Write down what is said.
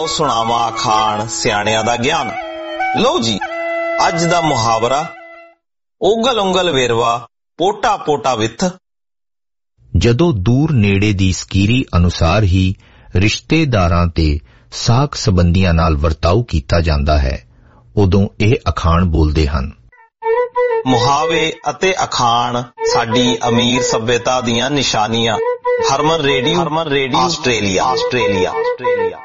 ਸੁਣਾਵਾ ਅਖਾਣ ਸਿਆਣਿਆਂ ਦਾ ਗਿਆਨ। ਲਓ ਜੀ ਅੱਜ ਦਾ ਮੁਹਾਵਰਾ, ਉਂਗਲ ਉਂਗਲ ਵੇਰਵਾ ਪੋਟਾ ਪੋਟਾ ਵਿੱਥ। ਜਦੋਂ ਦੂਰ ਨੇੜੇ ਦੀ ਸਕੀਰੀ ਅਨੁਸਾਰ ਹੀ ਰਿਸ਼ਤੇਦਾਰਾਂ ਤੇ ਸਾਕ ਸੰਬੰਧੀਆਂ ਨਾਲ ਵਰਤਾਓ ਕੀਤਾ ਜਾਂਦਾ ਹੈ, ਉਦੋਂ ਇਹ ਅਖਾਣ ਬੋਲਦੇ ਹਨ। ਮੁਹਾਵੇ ਅਤੇ ਅਖਾਣ ਸਾਡੀ ਅਮੀਰ ਸੱਭਿਅਤਾ ਦੀਆਂ ਨਿਸ਼ਾਨੀਆਂ। ਹਰਮਨ ਰੇਡੀਓ ਆਸਟ੍ਰੇਲੀਆ।